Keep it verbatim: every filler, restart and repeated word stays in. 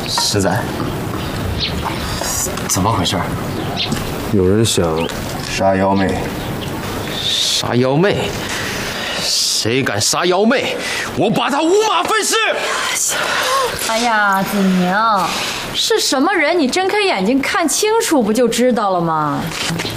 实在，怎么回事？ 有人想杀幺妹。 杀幺妹？谁敢杀幺妹，我把他五马分尸！ 哎呀，子宁，是什么人？你睁开眼睛看清楚，不就知道了吗？